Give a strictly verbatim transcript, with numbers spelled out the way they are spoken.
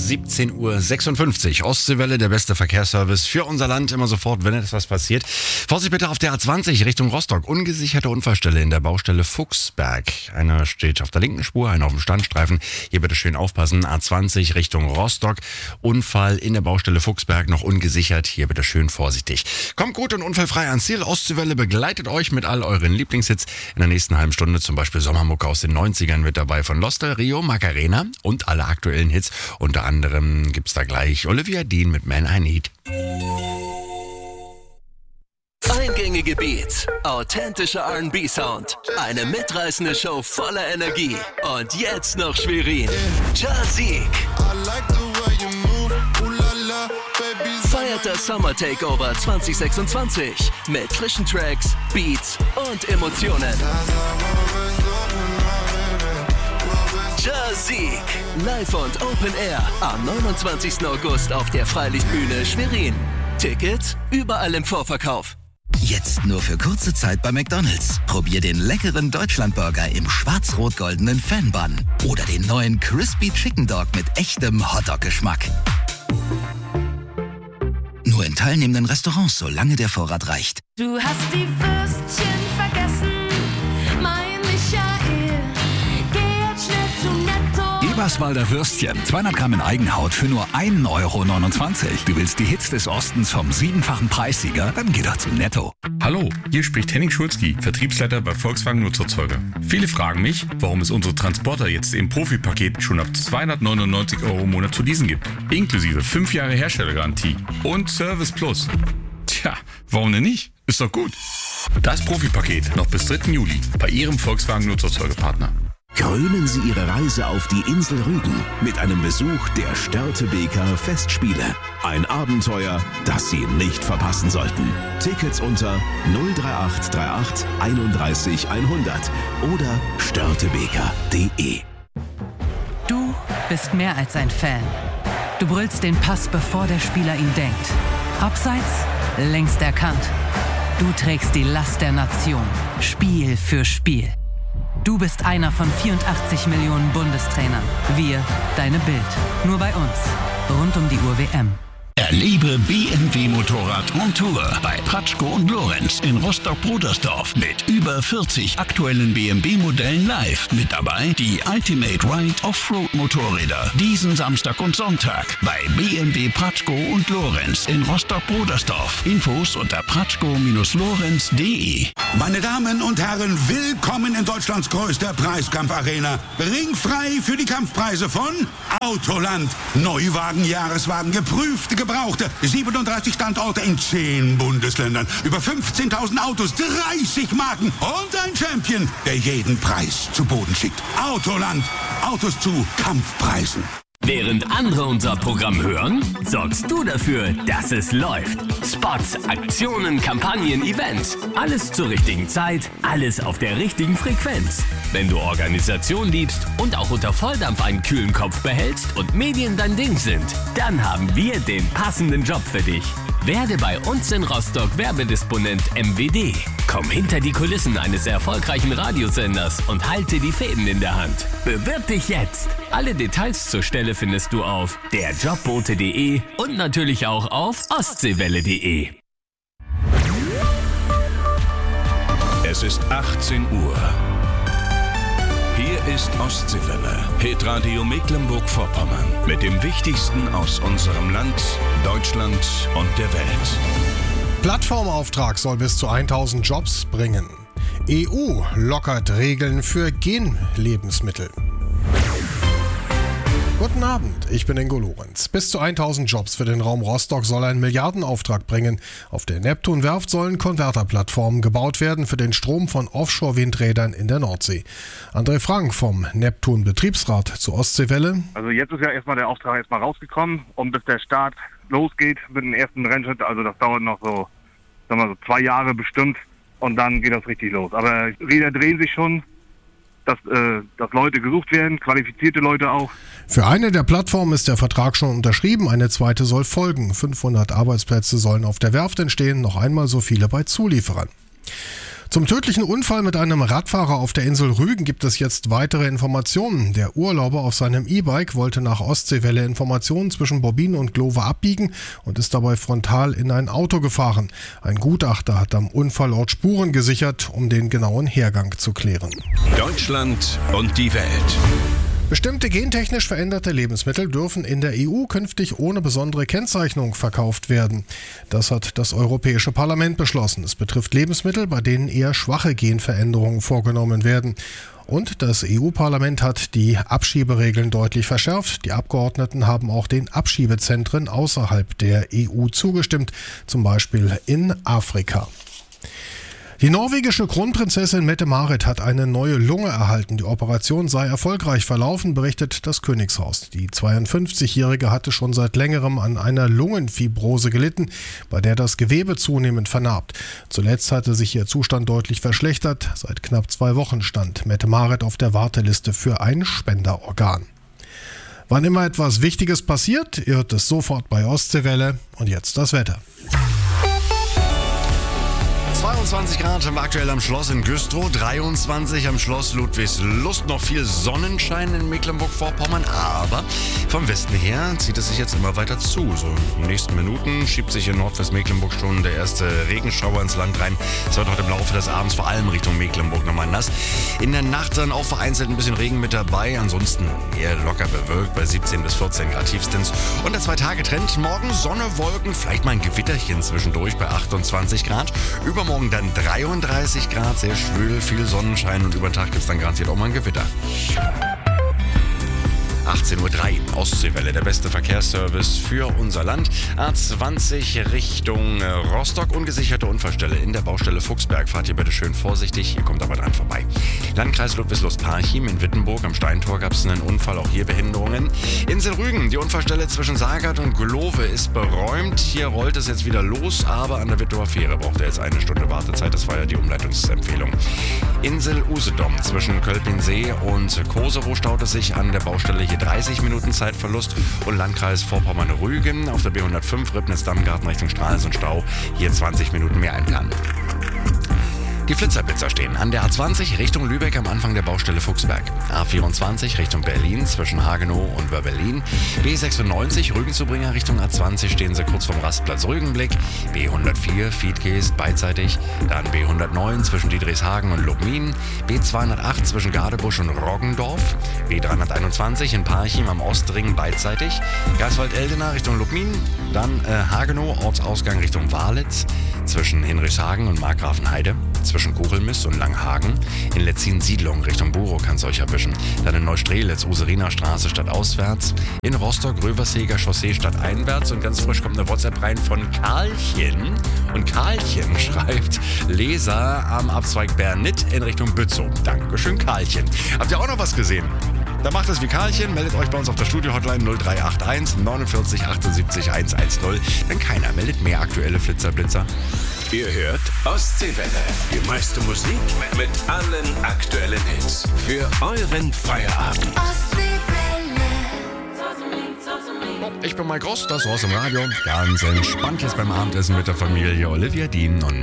siebzehn Uhr sechsundfünfzig. Ostseewelle, der beste Verkehrsservice für unser Land, immer sofort, wenn etwas passiert. Vorsicht bitte auf der A zwanzig Richtung Rostock. Ungesicherte Unfallstelle in der Baustelle Fuchsberg. Einer steht auf der linken Spur, einer auf dem Standstreifen. Hier bitte schön aufpassen. A zwanzig Richtung Rostock. Unfall in der Baustelle Fuchsberg, noch ungesichert. Hier bitte schön vorsichtig. Kommt gut und unfallfrei ans Ziel. Ostseewelle begleitet euch mit all euren Lieblingshits. In der nächsten halben Stunde zum Beispiel Sommermucke aus den neunzigern mit dabei von Los Del Rio, Macarena und alle aktuellen Hits. Unter anderem gibt's da gleich Olivia Dean mit Man I Need. Eingängige Beats, authentischer R and B-Sound, eine mitreißende Show voller Energie und jetzt noch Schwerin. Jazik feiert das Summer Takeover zwanzig sechsundzwanzig mit frischen Tracks, Beats und Emotionen. Jazik, live und Open Air am neunundzwanzigsten August auf der Freilichtbühne Schwerin. Tickets überall im Vorverkauf. Jetzt nur für kurze Zeit bei McDonald's. Probier den leckeren Deutschlandburger im schwarz-rot-goldenen Fan-Bun oder den neuen Crispy Chicken Dog mit echtem Hotdog-Geschmack. Nur in teilnehmenden Restaurants, solange der Vorrat reicht. Du hast die Würstchen vergessen, mein Michael. Geh jetzt schnell zu Netto. Eberswalder Würstchen, zweihundert Gramm in Eigenhaut für nur ein Euro neunundzwanzig. Du willst die Hits des Ostens vom siebenfachen Preissieger? Dann geh doch zu Netto. Hallo, hier spricht Henning Schulzki, Vertriebsleiter bei Volkswagen Nutzerzeuger. Viele fragen mich, warum es unsere Transporter jetzt im Profipaket schon ab zweihundertneunundneunzig Euro im Monat zu leasen gibt. Inklusive fünf Jahre Herstellergarantie und Service Plus. Tja, warum denn nicht? Ist doch gut. Das Profipaket noch bis dritten Juli bei Ihrem Volkswagen Nutzerzeugerpartner. Krönen Sie Ihre Reise auf die Insel Rügen mit einem Besuch der Störtebeker Festspiele. Ein Abenteuer, das Sie nicht verpassen sollten. Tickets unter null drei acht drei acht einunddreißig hundert oder störtebeker punkt de. Du bist mehr als ein Fan. Du brüllst den Pass, bevor der Spieler ihn denkt. Abseits, längst erkannt. Du trägst die Last der Nation, Spiel für Spiel. Du bist einer von vierundachtzig Millionen Bundestrainern. Wir, deine Bild. Nur bei uns. Rund um die Uhr W M. Erlebe B M W Motorrad on Tour bei Pratschko und Lorenz in Rostock-Brudersdorf mit über vierzig aktuellen B M W-Modellen live. Mit dabei die Ultimate Ride Offroad-Motorräder. Diesen Samstag und Sonntag bei B M W Pratschko und Lorenz in Rostock-Brudersdorf. Infos unter pratschko Lorenz punkt de. Meine Damen und Herren, willkommen in Deutschlands größter Preiskampfarena. Ringfrei für die Kampfpreise von Autoland. Neuwagen, Jahreswagen, geprüfte Gebrauchte, siebenunddreißig Standorte in zehn Bundesländern, über fünfzehntausend Autos, dreißig Marken und ein Champion, der jeden Preis zu Boden schickt. Autoland, Autos zu Kampfpreisen. Während andere unser Programm hören, sorgst du dafür, dass es läuft. Spots, Aktionen, Kampagnen, Events. Alles zur richtigen Zeit, alles auf der richtigen Frequenz. Wenn du Organisation liebst und auch unter Volldampf einen kühlen Kopf behältst und Medien dein Ding sind, dann haben wir den passenden Job für dich. Werde bei uns in Rostock Werbedisponent M W D. Komm hinter die Kulissen eines erfolgreichen Radiosenders und halte die Fäden in der Hand. Bewirb dich jetzt. Alle Details zur Stelle findest du auf der jobbote punkt de und natürlich auch auf ostseewelle punkt de. Es ist achtzehn Uhr. Hier ist Ostseewelle, Hitradio Mecklenburg-Vorpommern mit dem Wichtigsten aus unserem Land, Deutschland und der Welt. Plattformauftrag soll bis zu tausend Jobs bringen. E U lockert Regeln für Genlebensmittel. Guten Abend, ich bin Ingo Lorenz. Bis zu tausend Jobs für den Raum Rostock soll ein Milliardenauftrag bringen. Auf der Neptun-Werft sollen Konverterplattformen gebaut werden für den Strom von Offshore-Windrädern in der Nordsee. André Frank vom Neptun-Betriebsrat zur Ostseewelle. Also jetzt ist ja erstmal der Auftrag erstmal rausgekommen und bis der Start losgeht mit dem ersten Rennschritt, also das dauert noch so, sagen wir so zwei Jahre bestimmt und dann geht das richtig los. Aber Räder drehen sich schon. Dass, äh, dass Leute gesucht werden, qualifizierte Leute auch. Für eine der Plattformen ist der Vertrag schon unterschrieben, eine zweite soll folgen. fünfhundert Arbeitsplätze sollen auf der Werft entstehen, noch einmal so viele bei Zulieferern. Zum tödlichen Unfall mit einem Radfahrer auf der Insel Rügen gibt es jetzt weitere Informationen. Der Urlauber auf seinem E-Bike wollte nach Ostseewelle Informationen zwischen Bobbin und Glove abbiegen und ist dabei frontal in ein Auto gefahren. Ein Gutachter hat am Unfallort Spuren gesichert, um den genauen Hergang zu klären. Deutschland und die Welt. Bestimmte gentechnisch veränderte Lebensmittel dürfen in der E U künftig ohne besondere Kennzeichnung verkauft werden. Das hat das Europäische Parlament beschlossen. Es betrifft Lebensmittel, bei denen eher schwache Genveränderungen vorgenommen werden. Und das E U-Parlament hat die Abschieberegeln deutlich verschärft. Die Abgeordneten haben auch den Abschiebezentren außerhalb der E U zugestimmt, zum Beispiel in Afrika. Die norwegische Kronprinzessin Mette-Marit hat eine neue Lunge erhalten. Die Operation sei erfolgreich verlaufen, berichtet das Königshaus. Die zweiundfünfzigjährige hatte schon seit längerem an einer Lungenfibrose gelitten, bei der das Gewebe zunehmend vernarbt. Zuletzt hatte sich ihr Zustand deutlich verschlechtert. Seit knapp zwei Wochen stand Mette-Marit auf der Warteliste für ein Spenderorgan. Wann immer etwas Wichtiges passiert, ihr hört es sofort bei Ostseewelle. Und jetzt das Wetter. zweiundzwanzig Grad aktuell am Schloss in Güstrow, dreiundzwanzig am Schloss Ludwigslust, noch viel Sonnenschein in Mecklenburg-Vorpommern, aber vom Westen her zieht es sich jetzt immer weiter zu. So in den nächsten Minuten schiebt sich in Nordwestmecklenburg schon der erste Regenschauer ins Land rein. Es wird heute im Laufe des Abends vor allem Richtung Mecklenburg nochmal nass. In der Nacht dann auch vereinzelt ein bisschen Regen mit dabei, ansonsten eher locker bewölkt bei siebzehn bis vierzehn Grad tiefstens. Und der Zwei-Tage-Trend, morgen Sonne, Wolken, vielleicht mal ein Gewitterchen zwischendurch bei achtundzwanzig Grad. Übermorgen dann dreiunddreißig Grad, sehr schwül, viel Sonnenschein und über den Tag gibt es dann garantiert auch mal ein Gewitter. achtzehn Uhr drei, Ostseewelle, der beste Verkehrsservice für unser Land. A zwanzig Richtung Rostock, ungesicherte Unfallstelle in der Baustelle Fuchsberg. Fahrt ihr bitte schön vorsichtig, ihr kommt aber dran vorbei. Landkreis Ludwigslust-Parchim in Wittenburg, am Steintor gab es einen Unfall, auch hier Behinderungen. Insel Rügen, die Unfallstelle zwischen Sagard und Glove ist beräumt. Hier rollt es jetzt wieder los, aber an der Wittower Fähre braucht er jetzt eine Stunde Wartezeit. Das war ja die Umleitungsempfehlung. Insel Usedom zwischen Kölpinsee und Koserow staut es sich an der Baustelle hier dreißig Minuten Zeitverlust. Und Landkreis Vorpommern-Rügen auf der B hundertfünf Ribnitz-Dammgarten Richtung Stralsund Stau, hier zwanzig Minuten mehr einplanen. Die Flitzerblitzer stehen an der A zwanzig Richtung Lübeck am Anfang der Baustelle Fuchsberg. A vierundzwanzig Richtung Berlin zwischen Hagenow und Wörbelin. B sechsundneunzig Rügenzubringer Richtung A zwanzig stehen sie kurz vom Rastplatz Rügenblick. B hundertvier Fiedgeest beidseitig. Dann B hundertneun zwischen Diedrichshagen und Lubmin. B zweihundertacht zwischen Gadebusch und Roggendorf. B dreihunderteinundzwanzig in Parchim am Ostring beidseitig. Geiswald-Eldena Richtung Lubmin. Dann äh, Hagenow, Ortsausgang Richtung Walitz. Zwischen Hinrichshagen und Markgrafenheide. Zwischen Kuchelmiss und Langhagen. In Letzin-Siedlung Richtung Burow kann es euch erwischen. Dann in Neustrelitz, Useriner Straße stadtauswärts. In Rostock, Röversheger Chaussee stadteinwärts. Und ganz frisch kommt eine WhatsApp rein von Karlchen. Und Karlchen schreibt, Leser am Abzweig Bernit in Richtung Bützow. Dankeschön, Karlchen. Habt ihr auch noch was gesehen? Dann macht es wie Karlchen, meldet euch bei uns auf der Studio-Hotline null drei acht eins neunundvierzig achtundsiebzig hundertzehn. Denn keiner meldet mehr aktuelle Flitzerblitzer. Ihr hört Ostseewelle. Die meiste Musik mit allen aktuellen Hits. Für euren Feierabend. Ich bin Mike Ross, das Ross im Radio. Ganz entspannt jetzt beim Abendessen mit der Familie Olivia Dean und